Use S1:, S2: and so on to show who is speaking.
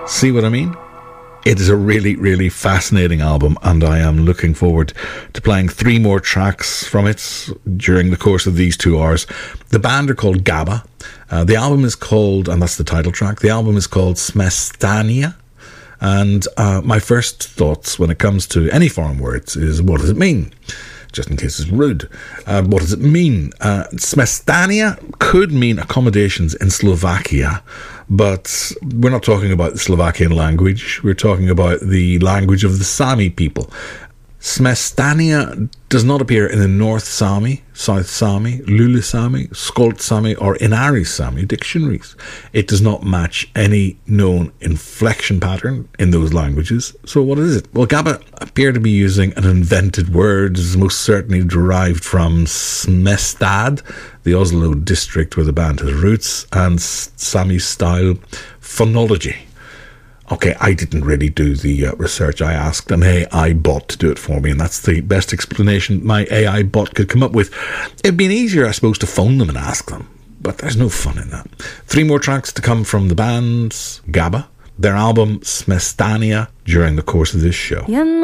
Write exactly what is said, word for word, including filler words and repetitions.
S1: See what I mean? It is a really, really fascinating album, and I am looking forward to playing three more tracks from it during the course of these two hours. The band are called Gaba. Uh, the album is called, and that's the title track, the album is called Smestania. And uh, my first thoughts when it comes to any foreign words is, what does it mean? Just in case it's rude. Uh, what does it mean? Uh, Smestania could mean accommodations in Slovakia, but we're not talking about the Slovakian language. We're talking about the language of the Sami people. Smestania does not appear in the North Sami, South Sami, Lule Sami, Skolt Sami or Inari Sami dictionaries. It does not match any known inflection pattern in those languages. So what is it? Well, Gaba appear to be using an invented word, most certainly derived from Smestad, the Oslo district where the band has roots, and Sami-style phonology. Okay, I didn't really do the uh, research. I asked an A I bot to do it for me, and that's the best explanation my A I bot could come up with. It'd been easier, I suppose, to phone them and ask them, but there's no fun in that. Three more tracks to come from the band's Gaba, their album Smestania, during the course of this show.